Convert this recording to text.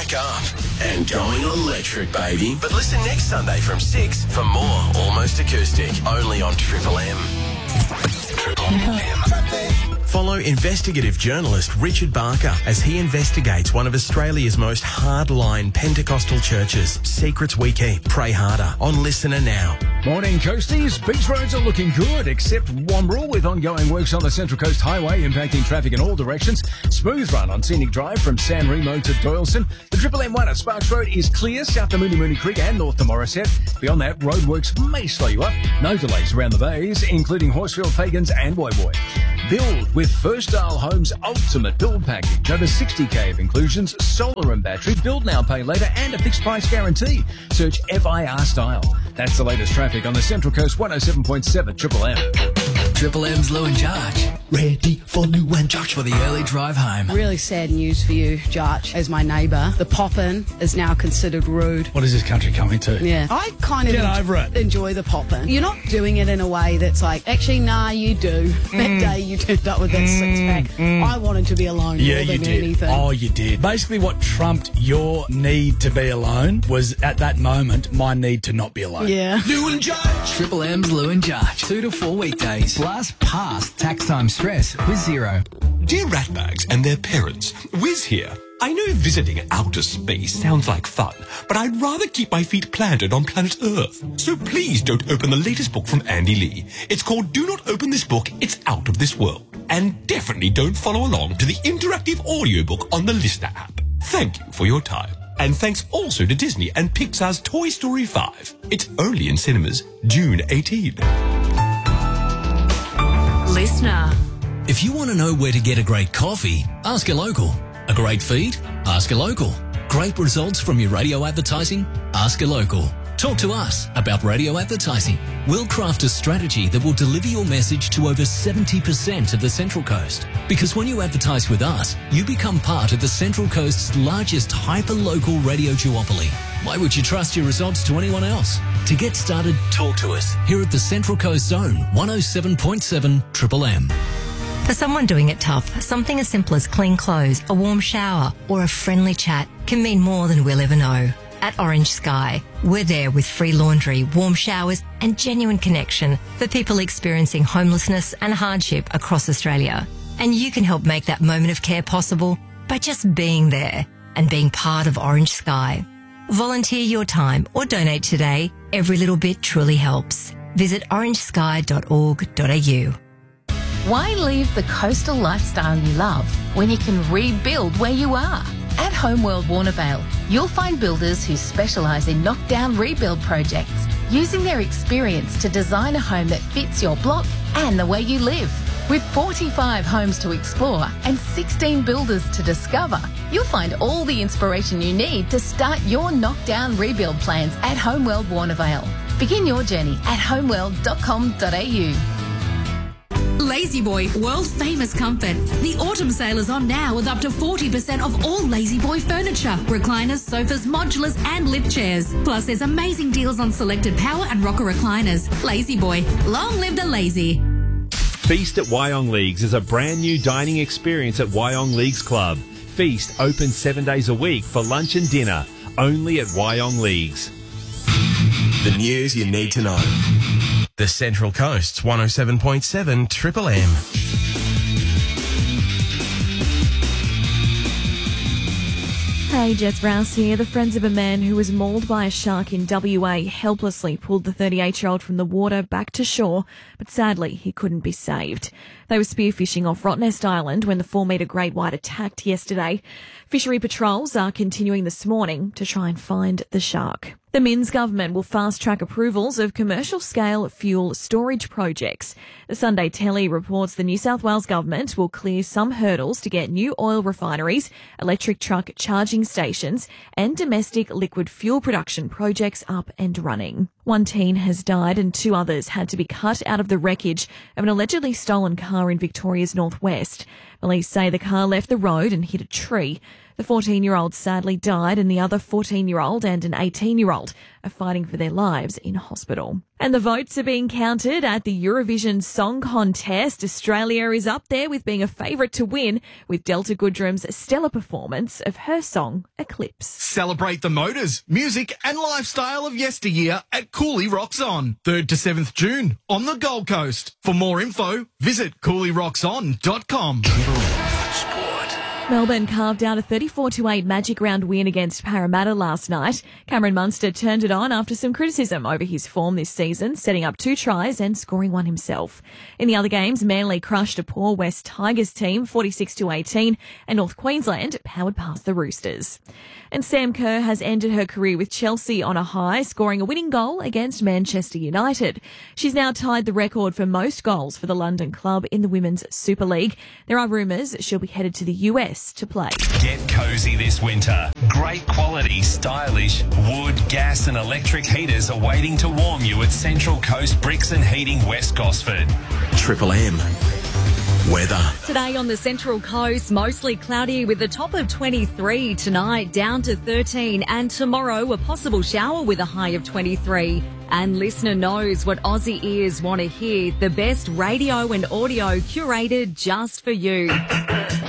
Wake up and going electric, baby. But listen next Sunday from 6 for more Almost Acoustic, only on Triple M. Triple M. Follow investigative journalist Richard Barker as he investigates one of Australia's most hardline Pentecostal churches. Secrets we keep. Pray harder. On Listener now. Morning, Coasties. Beach roads are looking good, except Wamberal, with ongoing works on the Central Coast Highway impacting traffic in all directions. Smooth run on Scenic Drive from San Remo to Doyleson. The Triple M1 at Sparks Road is clear south to Mooney Creek and north to Morisset. Beyond that, roadworks may slow you up. No delays around the bays, including Horsefield, Pagans and Woy Woy. Build with First Style Homes Ultimate Build Package. Over 60k of inclusions, solar and battery, build now, pay later, and a fixed price guarantee. Search FIR Style. That's the latest traffic on the Central Coast 107.7 Triple M. Triple M's Lou and Jarch. Ready for Lou and Jarch for the early drive home. Really sad news for you, Jarch, as my neighbour. The poppin is now considered rude. What is this country coming to? Yeah. I kind of enjoy the poppin. You're not doing it in a way that's like, actually, nah, you do. That day you turned up with that six-pack. I wanted to be alone more than anything. Oh, you did. Basically, what trumped your need to be alone was, at that moment, my need to not be alone. Yeah. Lou and Jarch. Triple M's Lou and Jarch. 2 to 4 weekdays. Blast past tax time stress with Zero. Dear ratbags and their parents, Wiz here. I know visiting outer space sounds like fun, but I'd rather keep my feet planted on planet Earth. So please don't open the latest book from Andy Lee. It's called Do Not Open This Book, It's Out of This World. And definitely don't follow along to the interactive audiobook on the Listener app. Thank you for your time. And thanks also to Disney and Pixar's Toy Story 5. It's only in cinemas June 18. Listener. If you want to know where to get a great coffee, ask a local. A great feed? Ask a local. Great results from your radio advertising? Ask a local. Talk to us about radio advertising. We'll craft a strategy that will deliver your message to over 70% of the Central Coast. Because when you advertise with us, you become part of the Central Coast's largest hyper-local radio duopoly. Why would you trust your results to anyone else? To get started, talk to us here at the Central Coast Zone 107.7 Triple M. For someone doing it tough, something as simple as clean clothes, a warm shower, or a friendly chat can mean more than we'll ever know. At Orange Sky, we're there with free laundry, warm showers, and genuine connection for people experiencing homelessness and hardship across Australia. And you can help make that moment of care possible by just being there and being part of Orange Sky. Volunteer your time or donate today. Every little bit truly helps. Visit orangesky.org.au. Why leave the coastal lifestyle you love when you can rebuild where you are? At Homeworld Warnervale, you'll find builders who specialise in knockdown rebuild projects, using their experience to design a home that fits your block and the way you live. With 45 homes to explore and 16 builders to discover, you'll find all the inspiration you need to start your knockdown rebuild plans at Homeworld Warnervale. Begin your journey at homeworld.com.au. Lazy Boy, world famous comfort. The autumn sale is on now with up to 40% off all Lazy Boy furniture, recliners, sofas, modulars and lift chairs. Plus there's amazing deals on selected power and rocker recliners. Lazy Boy, long live the lazy. Feast at Wyong Leagues is a brand new dining experience at Wyong Leagues Club. Feast open 7 days a week for lunch and dinner, only at Wyong Leagues. The news you need to know. The Central Coast's 107.7 Triple M. Hey, Jess Rouse here. The friends of a man who was mauled by a shark in WA helplessly pulled the 38-year-old from the water back to shore, but sadly he couldn't be saved. They were spearfishing off Rottnest Island when the 4-metre great white attacked yesterday. Fishery patrols are continuing this morning to try and find the shark. The Minns government will fast-track approvals of commercial-scale fuel storage projects. The Sunday Telly reports the New South Wales government will clear some hurdles to get new oil refineries, electric truck charging stations and domestic liquid fuel production projects up and running. One teen has died and 2 others had to be cut out of the wreckage of an allegedly stolen car in Victoria's northwest. Police say the car left the road and hit a tree. The 14-year-old sadly died, and the other 14-year-old and an 18-year-old are fighting for their lives in hospital. And the votes are being counted at the Eurovision Song Contest. Australia is up there with being a favourite to win, with Delta Goodrum's stellar performance of her song Eclipse. Celebrate the motors, music and lifestyle of yesteryear at Cooley Rocks On, 3rd to 7th June on the Gold Coast. For more info, visit cooleyrockson.com. Melbourne carved out a 34-8 Magic Round win against Parramatta last night. Cameron Munster turned it on after some criticism over his form this season, setting up 2 tries and scoring 1 himself. In the other games, Manly crushed a poor West Tigers team 46-18, and North Queensland powered past the Roosters. And Sam Kerr has ended her career with Chelsea on a high, scoring a winning goal against Manchester United. She's now tied the record for most goals for the London club in the Women's Super League. There are rumours she'll be headed to the US to play. Get cosy this winter. Great quality, stylish wood, gas and electric heaters are waiting to warm you at Central Coast Bricks and Heating, West Gosford. Triple M. Weather. Today on the Central Coast, mostly cloudy with a top of 23. Tonight, down to 13. And tomorrow, a possible shower with a high of 23. And listener knows what Aussie ears want to hear. The best radio and audio curated just for you.